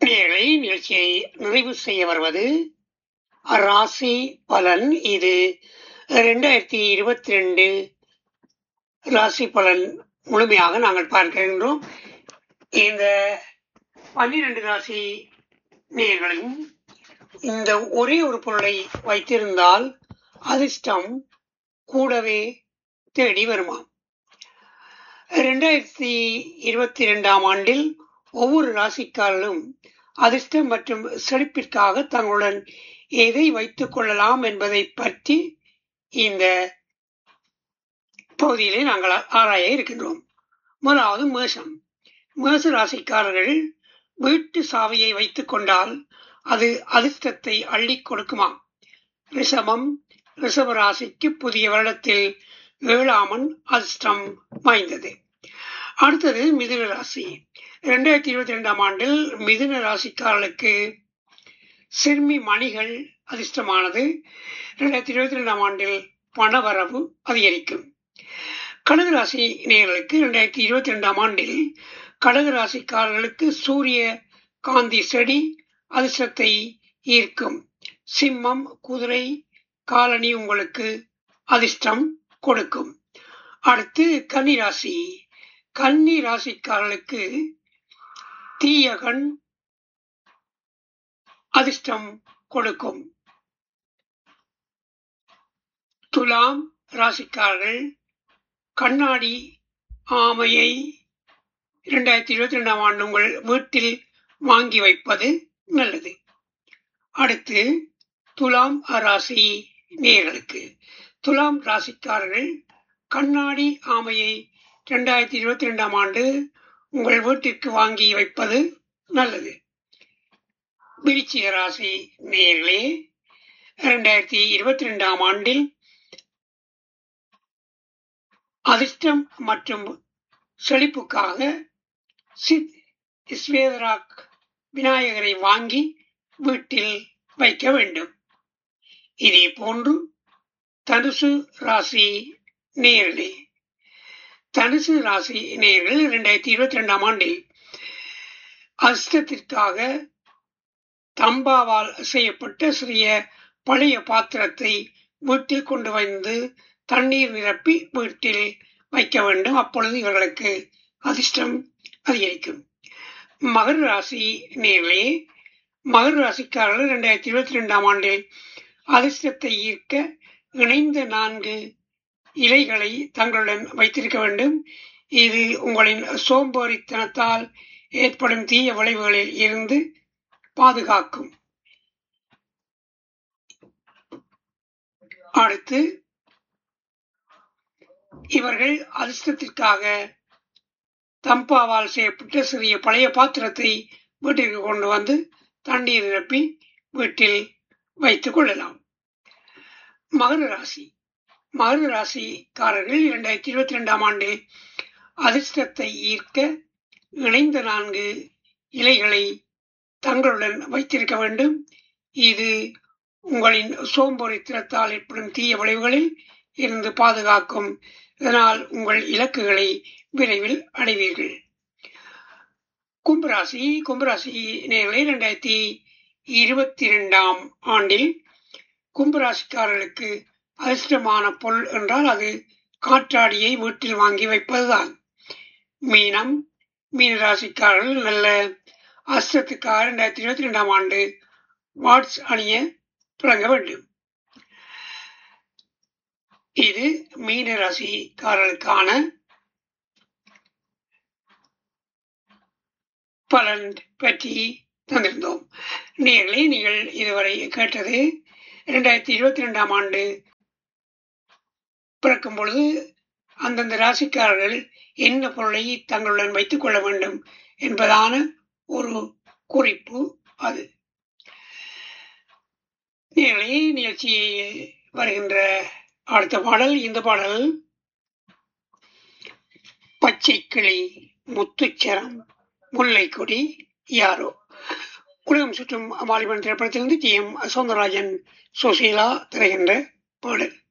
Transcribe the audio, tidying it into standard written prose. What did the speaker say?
நேயர்களே, நிகழ்ச்சியை நிறைவு செய்ய வருவது ராசி பலன். இது 2022 ராசி பலன் முழுமையாக நாங்கள் பார்க்கின்றோம். இந்த 12 ராசி நேயர்களும் இந்த ஒரே ஒரு பொருளை வைத்திருந்தால் அதிர்ஷ்டம் கூடவே தேடி வருமாம். 2022ஆம் ஆண்டில் ஒவ்வொரு ராசிக்காரர்களும் அதிர்ஷ்டம் மற்றும் செழிப்பிற்காக தங்களுடன் எதை வைத்துக் கொள்ளலாம் என்பதை பற்றி இந்த பகுதியிலே நாங்கள் ஆராய இருக்கின்றோம். முதலாவது மேஷம். மேஷ ராசிக்காரர்கள் வீட்டு சாவியை வைத்துக் கொண்டால் அது அதிர்ஷ்டத்தை அள்ளி கொடுக்குமாம். ரிஷபம். ரிஷப ராசிக்கு புதிய வருடத்தில் 7ஆம் அதிர்ஷ்டம் வாய்ந்தது. அடுத்தது மிதுன ராசி. 2022ஆம் ஆண்டில் மிதுன ராசிக்காரர்களுக்கு சிறுமி மணிகள் அதிர்ஷ்டமானது. 2022ஆம் ஆண்டில் பணவரவு அதிகரிக்கும். கடகராசி நேயர்களுக்கு 2022ஆம் ஆண்டில் கடகராசிக்காரர்களுக்கு சூரிய காந்தி செடி அதிர்ஷ்டத்தை ஈர்க்கும். சிம்மம். குதிரை காலனி உங்களுக்கு அதிர்ஷ்டம் கொடுக்கும். அடுத்து கன்னிராசி. கன்னி ராசிக்காரர்களுக்கு தீயகன் அதிர்ஷ்டம் கொடுக்கும். துலாம் ராசிக்காரர்கள் கண்ணாடி ஆமையை 2022ஆம் ஆண்டு உங்கள் வீட்டில் வாங்கி வைப்பது நல்லது. அடுத்து துலாம் ராசி நேயர்களுக்கு. துலாம் ராசிக்காரர்கள் கண்ணாடி ஆமையை 2022ஆம் ஆண்டு உங்கள் வீட்டிற்கு வாங்கி வைப்பது நல்லது. விருச்சிக ராசி நேயர்களே, 2022ஆம் ஆண்டில் அதிர்ஷ்டம் மற்றும் செழிப்புக்காக ஸ்வேதராக் விநாயகரை வாங்கி வீட்டில் வைக்க வேண்டும். இதே போன்று தனுசு ராசி நேயர்களே, தனுசு ராசி நேயர்கள் 2022ஆம் ஆண்டில் அதிர்ஷ்டத்திற்காக தம்பாவால் செய்யப்பட்ட சிறிய பழைய பாத்திரத்தை வீட்டில் கொண்டு வந்து தண்ணீர் நிரப்பி வீட்டில் வைக்க வேண்டும். அப்பொழுது இவர்களுக்கு அதிர்ஷ்டம் அதிகரிக்கும். மகர ராசி நேயர்களே, மகர ராசிக்காரர்கள் 2022ஆம் ஆண்டில் அதிர்ஷ்டத்தை ஈர்க்க இணைந்த 4 இலைகளை தங்களுடன் வைத்திருக்க வேண்டும். இது உங்களின் சோம்பேறித்தனத்தால் ஏற்படும் தீய விளைவுகளில் இருந்து பாதுகாக்கும். அடுத்து இவர்கள் அதிர்ஷ்டத்திற்காக தம்பாவால் செய்யப்பட்ட சிறிய பழைய பாத்திரத்தை வீட்டிற்கு கொண்டு வந்து தண்ணீர் நிரப்பி வீட்டில் வைத்துக் கொள்ளலாம். மகர ராசி. மகர ராசிக்காரர்கள் 2022ஆம் ஆண்டில் அதிர்ஷ்டத்தை ஈர்க்க இணைந்த 4 இலைகளை தங்களுடன் வைத்திருக்க வேண்டும். இது உங்களின் சோம்பேறித்தனத்தால் ஏற்படும் தீய விளைவுகளில் இருந்து பாதுகாக்கும். இதனால் உங்கள் இலக்குகளை விரைவில் அடைவீர்கள். கும்பராசி. கும்பராசி நேயர்களே, 2022ஆம் ஆண்டில் கும்பராசிக்காரர்களுக்கு அதிர்ஷ்டமான பொருள் என்றால் அது காற்றாடியை வீட்டில் வாங்கி வைப்பதுதான். மீனம். மீனராசிக்காரர்கள் நல்ல அதிர்ஷ்டத்துக்காக 2022ஆம் ஆண்டு வாட்ஸ் அணிய தொடங்க வேண்டும். இது மீன ராசிக்காரர்களுக்கான பலன் பற்றி தந்திருந்தோம். நேயர்களே, நீங்கள் இதுவரை கேட்டது 2022ஆம் ஆண்டு பிறக்கும் பொழுது அந்தந்த ராசிக்காரர்கள் என்ன பொருளை தங்களுடன் வைத்துக் கொள்ள வேண்டும் என்பதான ஒரு குறிப்பு. அது நேயர்களே, நிகழ்ச்சியில் வருகின்ற அடுத்த பாடல். இந்த பாடல் பச்சை கிளி முத்துச்சரம் முல்லை கொடி யாரோ உலகம் சுற்றும் வாலிபன் திரைப்படத்திலிருந்து டி.எம். சௌந்தரராஜன் சுசீலா திரைகின்ற பாடல்.